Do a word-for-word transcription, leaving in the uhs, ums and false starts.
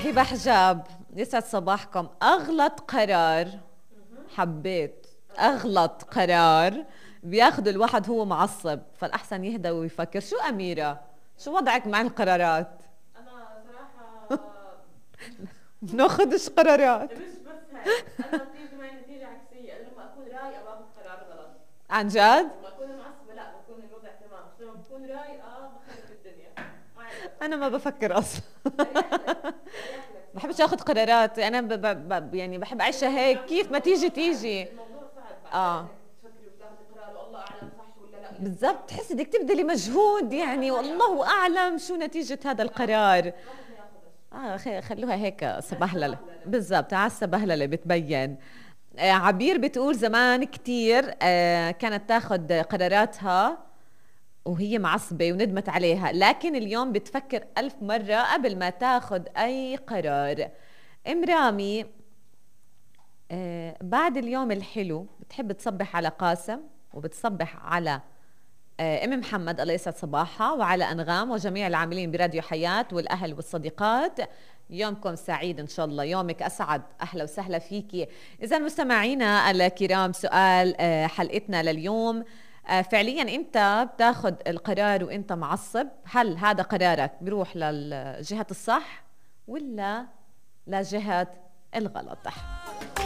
حبيبة حجاب، يسعد صباحكم. أغلط قرار حبيت أغلط قرار بياخده الواحد هو معصب، فالأحسن يهدى ويفكر. شو أميرة؟ شو وضعك مع القرارات؟ انا صراحه بناخدش قرارات مش بس هيك، انا بتيجي معي نتيجه عكسيه. انا لما اكون رايقه باخذ قرار غلط، عن جد؟ لما اكون معصبه لا بكون الوضع تمام، بس لما بكون رايقه بخرب الدنيا. ما عرفت. أنا ما بفكر أصلا. اريح لك اريح لك بحبش صراحه. أخذ قرارات. أنا ب ب ب يعني بحب أعيشها هيك كيف ما تيجي تيجي. الموضوع صعب بعدين آه انك تفكري وتاخذي قرار والله اعلم صح ولا لا ينفع. بالضبط، تحسي بدك تبذلي مجهود يعني، والله أعلم شو نتيجة هذا القرار. الواحد ما ياخذش. اه خلوها هيك صباهلله. بهلله. بالضبط، على السبهلله بتبين. آه عبير بتقول زمان كتير آه كانت تاخد قراراتها وهي معصبة وندمت عليها، لكن اليوم بتفكر ألف مرة قبل ما تاخد أي قرار. أم رامي آه بعد اليوم الحلو بتحب تصبح على قاسم، وبتصبح على آه، ام محمد الله يسعد صباحها، وعلى انغام وجميع العاملين براديو حياة والاهل والصديقات. يومكم سعيد ان شاء الله، يومك اسعد. اهلا وسهلا فيكي. اذا مستمعينا الكرام، سؤال آه، حلقتنا لليوم، آه، فعليا انت بتاخذ القرار وانت معصب، هل هذا قرارك بيروح للجهة الصح ولا لجهة الغلط؟